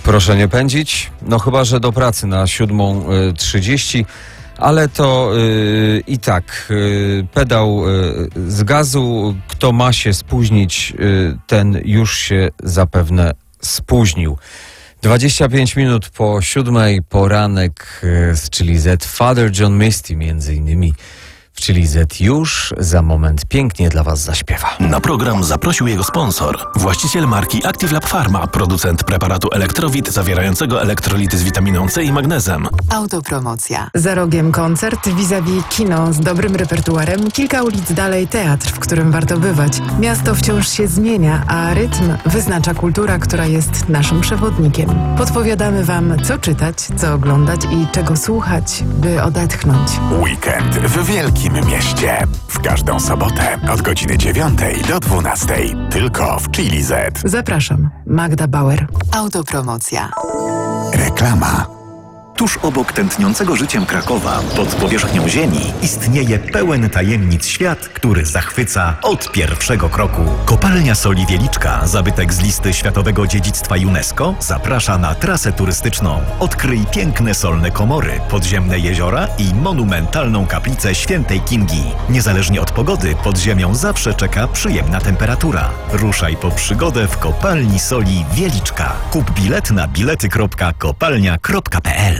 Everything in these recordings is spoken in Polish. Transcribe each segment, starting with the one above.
Proszę nie pędzić, no chyba że do pracy na 7:30, ale to i tak pedał z gazu. Kto ma się spóźnić, ten już się zapewne spóźnił. 25 minut po 7:00, poranek z Chili Z. Father John Misty między innymi w Chili Z już za moment pięknie dla Was zaśpiewa. Na program zaprosił jego sponsor, właściciel marki Active Lab Pharma, producent preparatu Elektrowit zawierającego elektrolity z witaminą C i magnezem. Autopromocja. Za rogiem koncert, vis-a-vis kino z dobrym repertuarem, kilka ulic dalej teatr, w którym warto bywać. Miasto wciąż się zmienia, a rytm wyznacza kultura, która jest naszym przewodnikiem. Podpowiadamy Wam, co czytać, co oglądać i czego słuchać, by odetchnąć. Weekend w Wielkim Mieście. W każdą sobotę od godziny 9 do 12. Tylko w Chili Z. Zapraszam. Magda Bauer. Autopromocja. Reklama. Tuż obok tętniącego życiem Krakowa, pod powierzchnią ziemi, istnieje pełen tajemnic świat, który zachwyca od pierwszego kroku. Kopalnia Soli Wieliczka, zabytek z listy Światowego Dziedzictwa UNESCO, zaprasza na trasę turystyczną. Odkryj piękne solne komory, podziemne jeziora i monumentalną kaplicę Świętej Kingi. Niezależnie od pogody, pod ziemią zawsze czeka przyjemna temperatura. Ruszaj po przygodę w Kopalni Soli Wieliczka. Kup bilet na bilety.kopalnia.pl.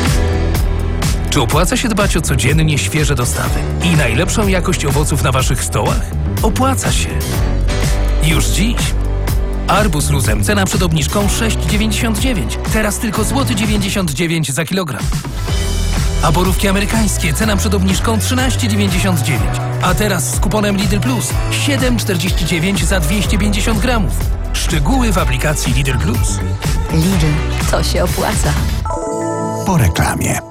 Czy opłaca się dbać o codziennie świeże dostawy i najlepszą jakość owoców na Waszych stołach? Opłaca się. Już dziś. Arbuz Luzem, cena przed obniżką 6,99. Teraz tylko złoty 99 za kilogram. A borówki amerykańskie, cena przed obniżką 13,99. A teraz z kuponem Lidl Plus 7,49 za 250 gramów. Szczegóły w aplikacji Lidl Plus. Lidl, to się opłaca. Po reklamie.